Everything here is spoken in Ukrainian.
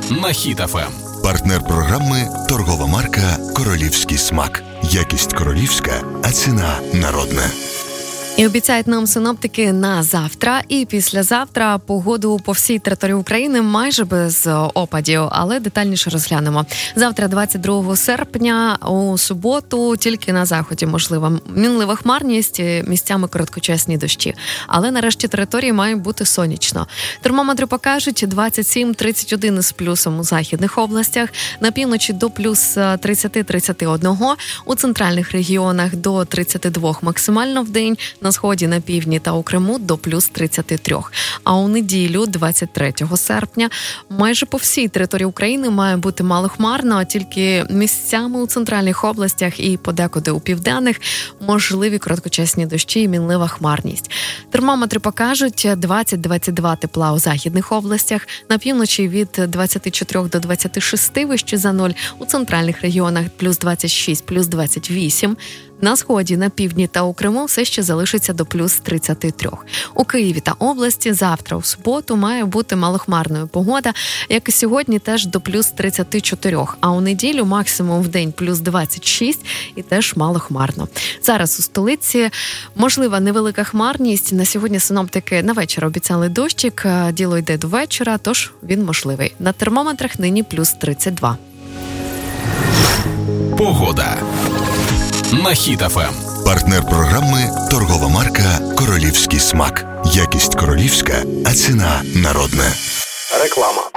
на Хіт ФМ. Партнер програми – торгова марка «Королівський смак». Якість королівська, а ціна народна. І обіцяють нам синоптики на завтра і післязавтра погоду по всій території України майже без опадів, але детальніше розглянемо. Завтра, 22 серпня, у суботу, тільки на заході можлива мінлива хмарність, місцями короткочасні дощі. Але на решті території має бути сонячно. Термометри покажуть 27-31 з плюсом у західних областях, на півночі до плюс 30-31, у центральних регіонах до 32 максимально в день, на сході, на півдні та у Криму до плюс 33. А у неділю, 23 серпня, майже по всій території України має бути малохмарно, а тільки місцями у центральних областях і подекуди у південних можливі короткочасні дощі і мінлива хмарність. Термометри покажуть 20-22 тепла у західних областях, на півночі від 24 до 26 вище за 0, у центральних регіонах плюс 26, плюс 28, на сході, на півдні та у Криму все ще залишиться до плюс 33. У Києві та області завтра, у суботу, має бути малохмарною погода, як і сьогодні, теж до плюс 34. А у неділю максимум в день плюс 26 і теж малохмарно. Зараз у столиці можлива невелика хмарність. На сьогодні синоптики на вечір обіцяли дощик. Діло йде до вечора, тож він можливий. На термометрах нині плюс 32. Погода на Хіт ФМ. Партнер програми – торгова марка «Королівський смак». Якість королівська, а ціна народна. Реклама.